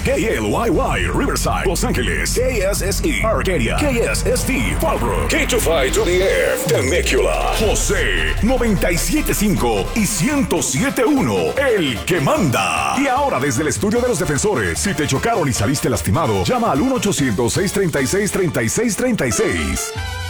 KLYY, Riverside, Los Ángeles. KSSE, Arcadia. KSST, Fallbrook. K252 to the F, Temecula. José, 97.5 y 107.1, el que manda. Y ahora desde el estudio de los defensores, si te chocaron y saliste lastimado, llama al 1-800-636-3636.